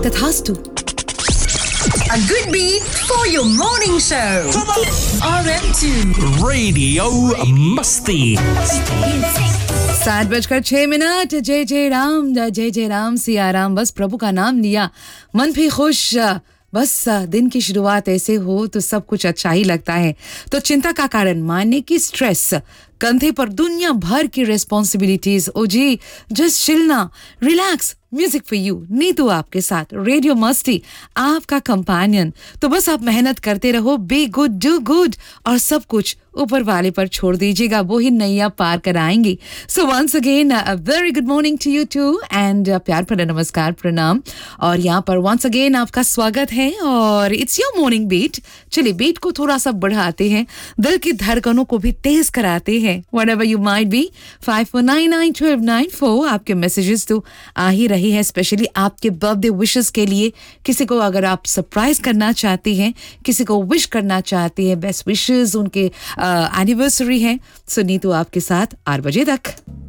तथास्तु. A good beat for your morning show. RM2 Radio Musti. 7:06. जय जय राम, जय जय राम, सिया राम. बस प्रभु का नाम लिया, मन भी खुश. बस दिन की शुरुआत ऐसे हो तो सब कुछ अच्छा ही लगता है. तो चिंता का कारण मानने की स्ट्रेस, कंधे पर दुनिया भर की responsibilities. O ji, just चिलना, relax. Music for you, Neetu आपके साथ. रेडियो मस्ती आपका कंपेनियन. तो बस आप मेहनत करते रहो, बी गुड, डू गुड, और सब कुछ ऊपर वाले पर छोड़ दीजिएगा, वो ही नैया पार कराएंगी. So once again a very good morning to you to, and प्यार भरा नमस्कार, प्रणाम. और यहाँ पर वंस अगेन आपका स्वागत है, और इट्स योर मॉर्निंग बीट. चलिए बीट को थोड़ा सा बढ़ाते हैं, दिल की धड़कनों को भी तेज कराते हैं. Whatever you might be. 54991294 आपके मैसेजेस तो आ ही रही है, स्पेशली आपके बर्थडे विशेस के लिए. किसी को अगर आप सरप्राइज करना चाहती हैं, किसी को विश करना चाहती हैं, बेस्ट विशेस, उनके एनिवर्सरी है, सो नीतू आपके साथ 8 बजे तक.